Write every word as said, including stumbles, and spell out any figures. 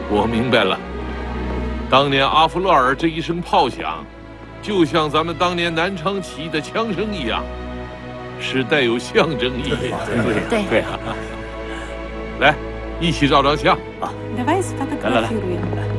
我明白了，当年阿弗勒尔这一声炮响，就像咱们当年南昌起义的枪声一样，是带有象征意义的。 对对啊， 来，一起照张相。 Давай сфотографируем.